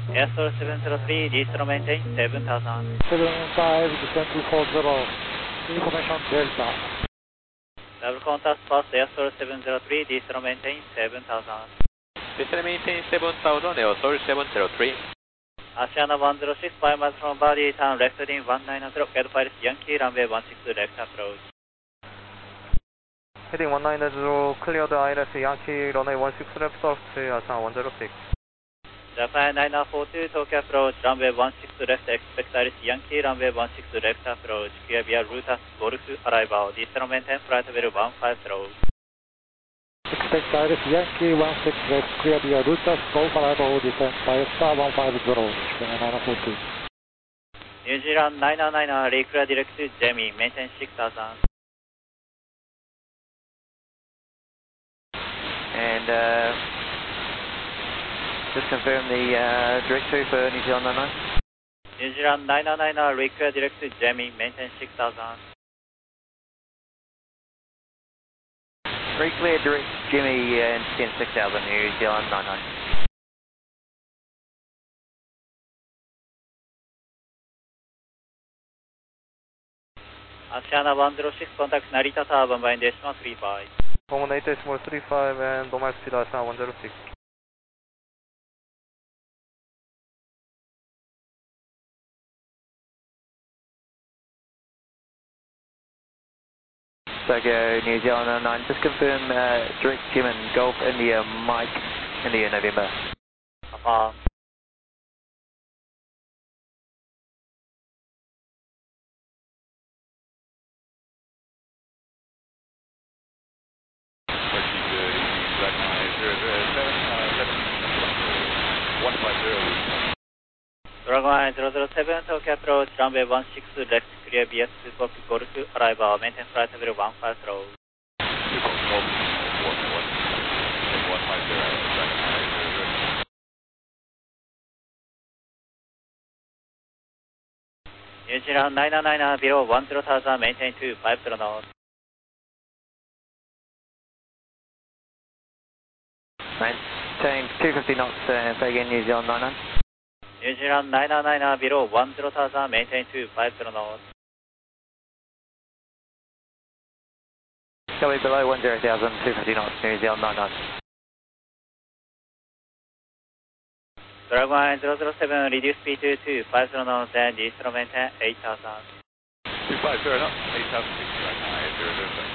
Airstore 703, descent maintain 7000. 75, descent 240, information Delta. Double contact pass Airstore 703, descent maintain 7000. Descent maintain 7000, Airstore 703. Asiana 106, 5 miles from body, turn left heading 190, head pilots Yankee, runway 16 left approach. Heading 190, cleared ILS Yankee, runway 16 left approach, Asiana 106. Japan 942, Tokyo approach, runway 16 left, expect ILS Yankee, runway 16 left approach, clear via Rutas Golf arrival, descent maintain flight level 150. Expect ILS Yankee 16 left, clear via Rutas Golf arrival, descent by star 150, Japan 942. New Zealand 999, reclear direct to Jamie, maintain 6000. And just confirm the direct to for New Zealand 99. New Zealand 999, reclear direct to Jamie, maintain 6000. Reclear direct Jimmy and 106,000, New Zealand 99. Asiana 106, contact Narita Tower, Bombay Decimal 35. Home 8.35 and normal speed Asiana 106. Tokyo, New Zealand 99, just confirm direct Jim and Golf India Mike, India November. Affirm. Dragon 007, Tokyo approach, runway 16 left, clear BS 2 copy, Golf arrival, maintain flight level 150. New Zealand 999, below 10,000, maintain 250 knots. Maintain 250 knots, say again New Zealand 99. New Zealand 999, below 10,000, maintain 250 knots. Shall we below 10,000, 250 knots, New Zealand 99. Dragon 007, reduce speed to 250 knots and descent maintain 8000. 250 knots, 8000, 6 Dragon 007.